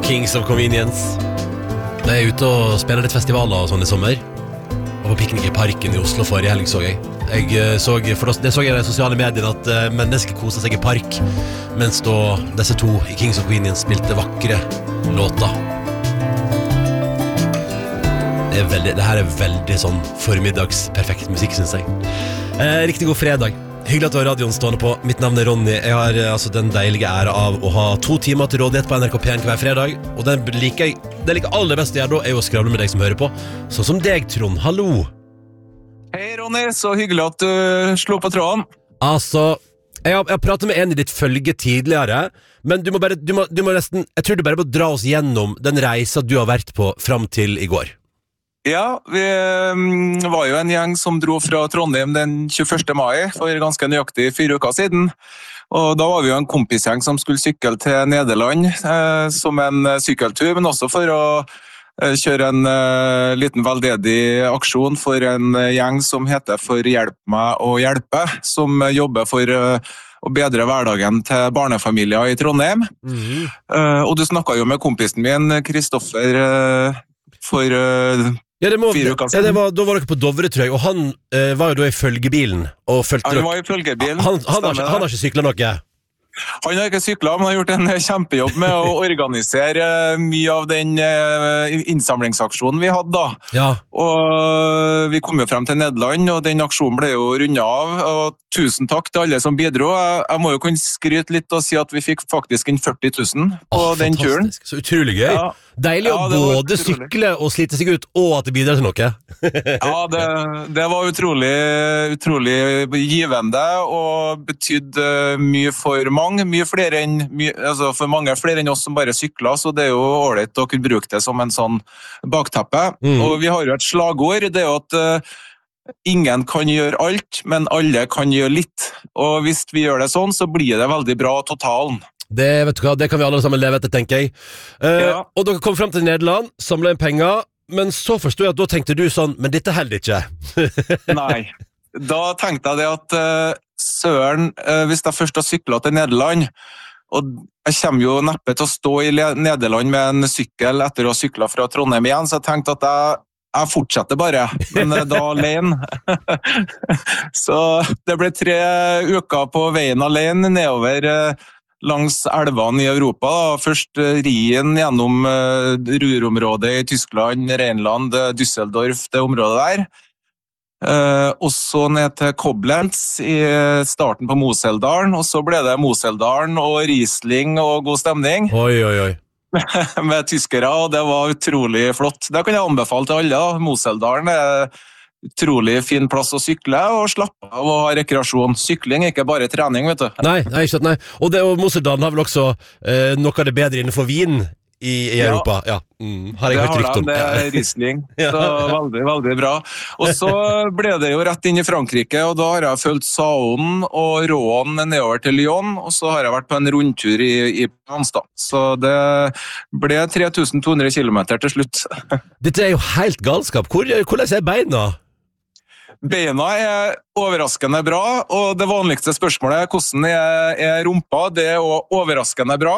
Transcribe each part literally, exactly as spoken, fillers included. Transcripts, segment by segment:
Kings of Convenience. Jeg er ute og spiller litt festivaler og sånn i sommer. Og på piknik i parken i Oslo forrige helg så jeg. Jeg så, for det så jeg i de sosiale mediene at uh, mennesker koser seg i park, mens da disse to i Kings of Convenience spilte vakre låter. Det, er veldig, det her er veldig sånn formiddagsperfekt musikk, synes jeg. Eh, riktig god fredag. Hyggelig at du har radioen stående på. Mitt navn er Ronny. Jeg har altså den deilige ære av å ha to timer til rådighet på N R K P en hver fredag. Og den liker jeg, det liker aller best å gjøre da, er å skravle med deg som hører på. Sånn som deg, Trond. Hallo! Hei, Ronny. Så hyggelig at du slo på tråden. Altså, jeg har, jeg har pratet med en i ditt følge tidligere, men du må bare, du må, du må nesten, jeg tror du bare må dra oss gjennom den reisa du har vært på fram til i går. Ja, vi var jo en gjeng som dro fra Trondheim den tjueførste mai, for ganske nøyaktig fire uker siden. Og da var vi jo en kompisgjeng som skulle sykle til Nederland eh, som en sykkeltur, men også for å eh, kjøre en eh, liten veldedig aksjon for en gjeng som heter For Hjelp meg å hjelpe, som jobber for eh, å bedre hverdagen til barnefamilier i Trondheim. Mm-hmm. Eh, og du snakket jo med kompisen min, Kristoffer, eh, for... Eh, Ja, det må, ja det var, da var dere på Dovre, tror jeg, og han eh, var jo da i følgebilen og følte Han var i følgebilen. Han, han, har, ikke, han har ikke syklet noe? Han har ikke syklet, men har gjort en kjempejobb med å organisere mye av den innsamlingsaksjonen vi hadde da. Ja. Og vi kom jo frem til Nederland, og den aksjonen ble jo rundet av, og tusen takk til alle som bidro. Jeg, jeg må jo kunne skryte litt og si at vi fikk faktisk inn førti tusen på oh, den turen. Så utrolig gøy. Ja. Deilig å ja, både sykle og slite seg ut, og at det bidrar til noe. Ja, det, det var utrolig, utrolig givende, og betydde mye for mange, mye flere enn, mye, altså for mange flere enn oss som bare sykler, så det er jo ålreit å kunne bruke det som en sånn bakteppe. Mm. Og vi har jo et slagord, det er jo at uh, ingen kan gjøre alt, men alle kan gjøre litt. Og hvis vi gjør det sånn, så blir det veldig bra totalen. Det, vet du hva, det kan vi alle sammen leve etter, tenker jeg. Uh, ja. Og dere kom frem til Nederland, samlet inn penger, men så forstod jeg at da tenkte du sånn, men dette holder ikke. Nei, da tenkte jeg det at uh, Søren, uh, hvis jeg først har syklet til Nederland, og jeg kommer jo neppe til å stå i Nederland med en sykkel etter å ha syklet fra Trondheim igjen, så jeg tenkte at jeg, jeg fortsetter bare, men uh, da alene. Så det ble tre uker på veien alene nedover uh, langs elvene i Europa. Da. Først uh, Rien gjennom uh, Ruhrområdet i Tyskland, Rheinland, uh, Düsseldorf, det området der. Uh, og så ned til Koblenz i starten på Moseldalen, og så ble det Moseldalen og Riesling og god stemning. Oi, oi, oi. Med tyskere, og det var utrolig flott. Det kan jeg anbefale til alle. Da. Moseldalen er utrolig fin plass å sykle og slappe av og ha rekreasjon. Sykling er ikke bare trening, vet du. Nei, nei, ikke sant, nei. Og, det, og Moseldalen har vel også eh, noe av det bedre innenfor vin i, i Europa. Ja, ja. Mm, har jeg hørt rykt om. Det har de, det er Riesling. Så veldig, veldig bra. Og så ble det jo rett inn i Frankrike, og da har jeg følt Saône og Rouen nedover til Lyon, og så har jeg vært på en rundtur i, i Hansdal. Så det ble tre tusen to hundre kilometer til slutt. Dette er jo helt galskap. Hvor, hvordan er beina? Beina er overraskende bra, og det vanligste spørsmålet er hvordan er, er rumpa. Det er også overraskende bra.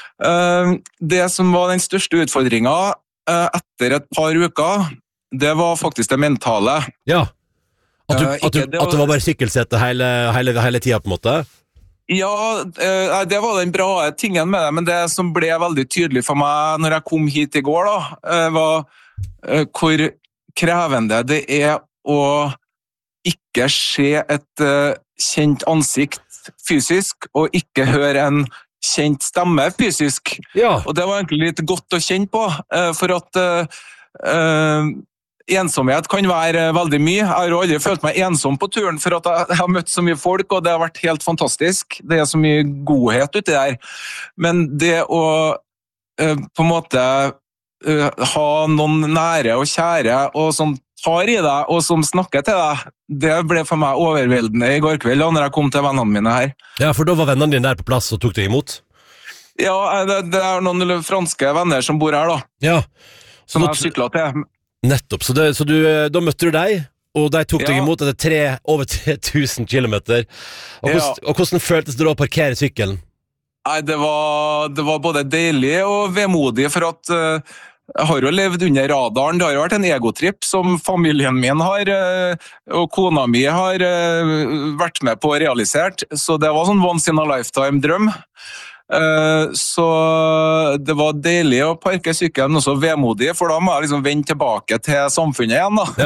Det som var den største utfordringen etter et par uker, det var faktisk det mentale. Ja, at, du, at, du, at det var bare sykkelsette hele, hele, hele tiden på en måte? Ja, det var den bra tingen med det, men det som ble veldig tydelig for meg når jeg kom hit i går, da, var hvor krevende det er å ikke se et uh, kjent ansikt fysisk, og ikke høre en kjent stemme fysisk. Ja. Og det var egentlig litt godt å kjenne på, uh, for at uh, uh, ensomhet kan være veldig mye. Jeg har jo aldri følt meg ensom på turen, for at jeg, jeg har møtt så mye folk, og det har vært helt fantastisk. Det er så mye godhet ute der. Men det å uh, på en måte uh, ha noen nære og kjære, og som tar i deg, og som snakker til deg, det ble for meg overveldende i går kveld, når jeg kom til vennene mine her. Ja, for da var vennene dine der på plass og tok deg imot? Ja, det, det er noen franske venner som bor her da. Ja. Som jeg syklet til. Nettopp, så, det, så du, da møtte du deg, og de tok ja. deg imot etter tre, over tre tusen kilometer. Og hvordan, ja. og hvordan føltes det da å parkere sykkelen? Nei, det var, det var både deilig og vemodig, for at uh, jeg har jo levd under radaren. Det har jo vært en egotripp som familien min har, uh, og kona mi har uh, vært med på og realisert. Så det var sånn once in a lifetime-drøm. Uh, så det var deilig å parke sykkelen, også vemodig, for da må jeg liksom vende tilbake til samfunnet igjen da.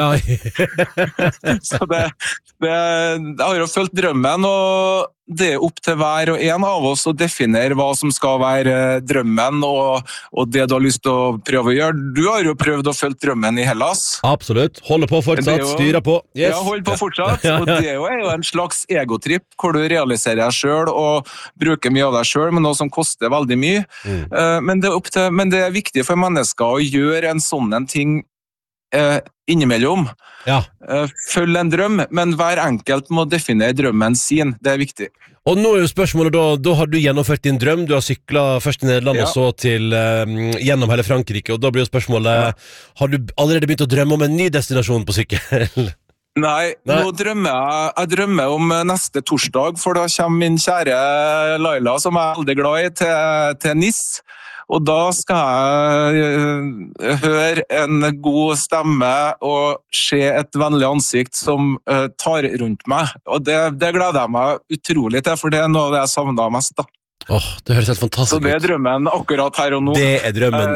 Ja. Så det, det, jeg har jo følt drømmen, og det er opp til hver og en av oss å definere hva som skal være drømmen, og, og det du har lyst til å prøve å gjøre. Du har jo prøvd å følge drømmen i Hellas. Absolutt, holder på fortsatt, jo, styrer på. Yes. Ja, holder på fortsatt, og det er jo en slags egotripp, hvor du realiserer deg selv og bruker mye av deg selv, men noe som koster veldig mye. Mm. Uh, men, det er opp til, men det er viktig for mennesker å gjøre en sånn en ting uh, innimellom. Ja. Uh, følg en drøm, men hver enkelt må definere drømmen sin. Det er viktig. Og nå er jo spørsmålet da, da har du gjennomført din drøm, du har syklet først i Nederland ja. og så til, um, gjennom hele Frankrike, og da blir jo spørsmålet, ja. har du allerede begynt å drømme om en ny destinasjon på sykkel? Nei, Nei, nå drømmer jeg, jeg drømmer om neste torsdag, for da kommer min kjære Laila, som jeg er veldig glad i, til, til Nice. Og da skal jeg høre en god stemme og se et vennlig ansikt som uh, tar rundt meg. Og det, det gleder jeg meg utrolig til, for det er noe av det jeg savner mest da. Åh, det høres helt fantastisk ut. Så det er drømmen akkurat her og nå. Det er drømmen.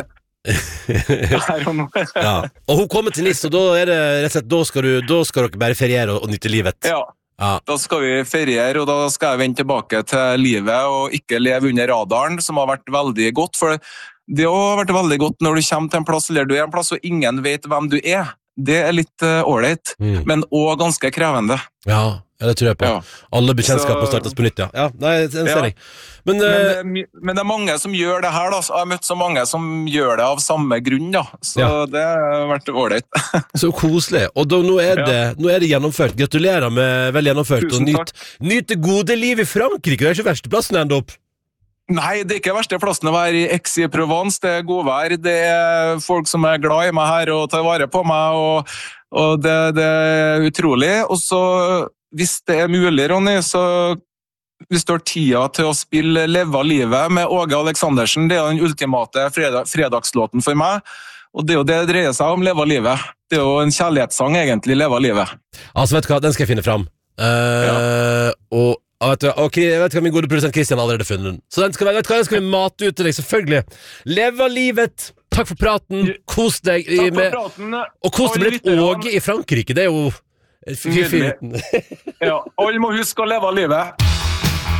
her og nå. Ja. Og hun kommer til Nice, og da er det rett og slett, da skal, du, da skal dere bare feriere og, og nytte livet. Ja. Ja. Da skal vi feriere, og da skal jeg vende tilbake til livet og ikke leve under radaren, som har vært veldig godt. For det har vært veldig godt når du kommer til en plass, eller du er en plass, og ingen vet hvem du er. Det er litt ålreit, uh, mm. men også ganske krevende. Ja, det tror jeg på. Ja. Alle bekjentskap må startes på nytt, ja. Ja, nei, den ser jeg. Men, uh, men, det, men det er mange som gjør det her, da. Jeg har møtt så mange som gjør det av samme grunn, da. Så ja. Det har vært ålreit. Så koselig. Og da, nå, er det, ja. nå er det gjennomført. Gratulerer med vel gjennomført. Tusen og nyt, nyt det gode liv i Frankrike. Det er ikke verste plassen enda opp. Nei, det er ikke verste plassen å være i Aix-i-Provence. Det er godvær, det er folk som er glad i meg her og tar vare på meg, og, og det, det er utrolig. Og så, hvis det er mulig, Ronny, så hvis du har tida til å spille Leva livet med Åge Aleksandersen, det er den ultimate fredag, fredagslåten for meg, og det er jo det det dreier seg om, Leva livet. Det er jo en kjærlighetssang egentlig, Leva livet. Altså, vet du hva, den skal jeg finne fram. Uh, ja. Og Ah, vet du, okay, jeg vet hva min gode produsent Kristian allerede funnet den. Så den skal, vet hva, den skal vi mate ut til deg, selvfølgelig. Leva livet. Takk for praten. Kos deg i, med, og kos deg med litt Åge i Frankrike. Det er jo ja, alle må huske å leve livet.